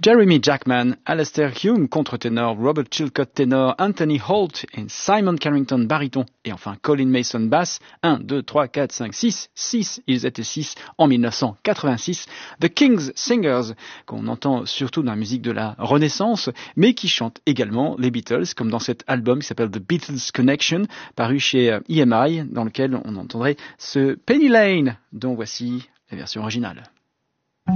Jeremy Jackman, Alastair Hume, contre-ténor, Robert Chilcott, ténor, Anthony Holt et Simon Carrington, baryton, et enfin Colin Mason, basse. 1, 2, 3, 4, 5, 6, ils étaient 6 en 1986. The King's Singers, qu'on entend surtout dans la musique de la Renaissance, mais qui chantent également les Beatles, comme dans cet album qui s'appelle The Beatles Connection, paru chez EMI, dans lequel on entendrait ce Penny Lane, dont voici la version originale.